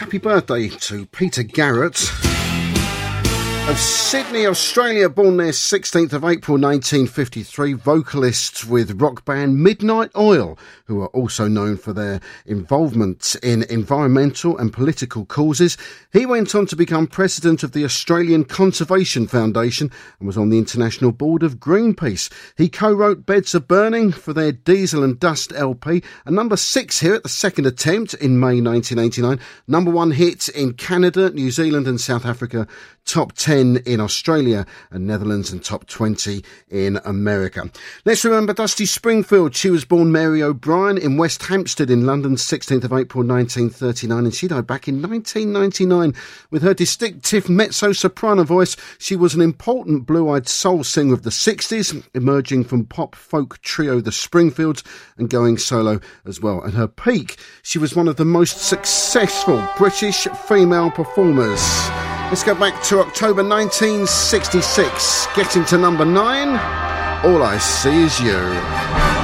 happy birthday to Peter Garrett of Sydney, Australia, born there 16th of April 1953, vocalist with rock band Midnight Oil, who are also known for their involvement in environmental and political causes. He went on to become president of the Australian Conservation Foundation and was on the international board of Greenpeace. He co-wrote Beds Are Burning for their Diesel and Dust LP, a number 6 here at the second attempt in May 1989, number 1 hit in Canada, New Zealand and South Africa, top 10 in Australia and Netherlands and top 20 in America. Let's remember Dusty Springfield. She was born Mary O'Brien in West Hampstead in London, 16th of April 1939, and she died back in 1999. With her distinctive mezzo-soprano voice, she was an important blue-eyed soul singer of the 60s, emerging from pop-folk trio The Springfields and going solo as well. At her peak, she was one of the most successful British female performers. Let's go back to October 1966, getting to number 9, All I See Is You.